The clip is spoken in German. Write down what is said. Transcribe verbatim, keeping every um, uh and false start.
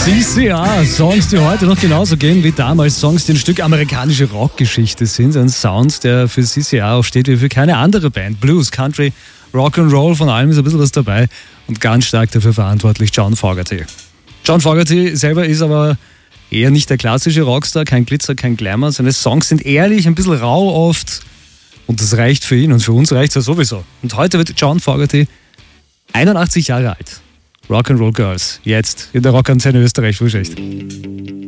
C C R, Songs, die heute noch genauso gehen wie damals, Songs, die ein Stück amerikanische Rockgeschichte sind. Ein Sound, der für C C R auch steht wie für keine andere Band. Blues, Country, Rock'n'Roll, von allem ist ein bisschen was dabei und ganz stark dafür verantwortlich John Fogerty. John Fogerty selber ist aber eher nicht der klassische Rockstar, kein Glitzer, kein Glamour. Seine Songs sind ehrlich, ein bisschen rau oft und das reicht für ihn und für uns reicht es ja sowieso. Und heute wird John Fogerty einundachtzig Jahre alt. Rock'n'Roll Girls, jetzt in der Rockantenne Österreich, wurscht.